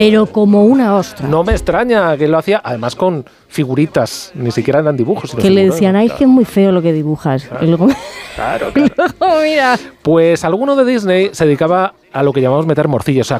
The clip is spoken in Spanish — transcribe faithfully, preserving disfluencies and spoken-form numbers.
Pero como una ostra. No me extraña que lo hacía, además con figuritas, ni siquiera eran dibujos. Que le decían, ay, que es muy feo lo que dibujas. Claro, y luego, claro, claro. luego, mira. Pues alguno de Disney se dedicaba a lo que llamamos meter morcillos, o sea,